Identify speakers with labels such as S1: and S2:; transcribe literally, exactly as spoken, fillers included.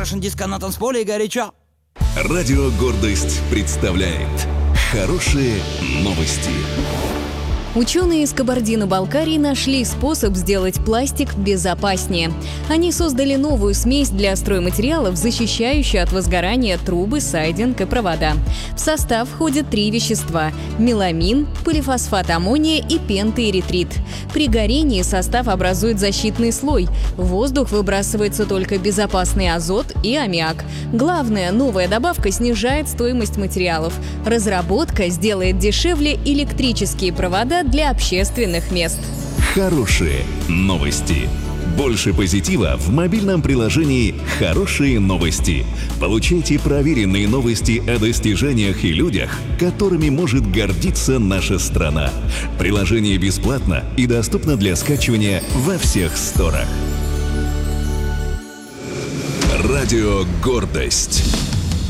S1: Russian Disco на танцполе и горячо.
S2: Радио «Гордость» представляет хорошие новости.
S3: Ученые из Кабардино-Балкарии нашли способ сделать пластик безопаснее. Они создали новую смесь для стройматериалов, защищающую от возгорания трубы, сайдинг и провода. В состав входят три вещества – меламин, полифосфат аммония и пентоэритрит. При горении состав образует защитный слой. В воздух выбрасывается только безопасный азот и аммиак. Главное, новая добавка снижает стоимость материалов. Разработка сделает дешевле электрические провода для общественных мест.
S2: Хорошие новости. Больше позитива в мобильном приложении «Хорошие новости». Получайте проверенные новости о достижениях и людях, которыми может гордиться наша страна. Приложение бесплатно и доступно для скачивания во всех сторах. Радио «Гордость».